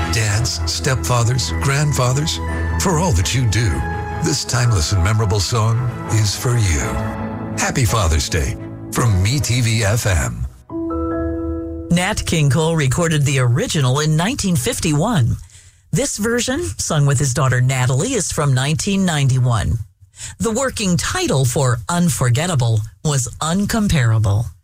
dads, stepfathers, grandfathers, for all that you do, this timeless and memorable song is for you. Happy Father's Day from MeTV FM. Nat King Cole recorded the original in 1951. This version, sung with his daughter Natalie, is from 1991. The working title for Unforgettable was Uncomparable.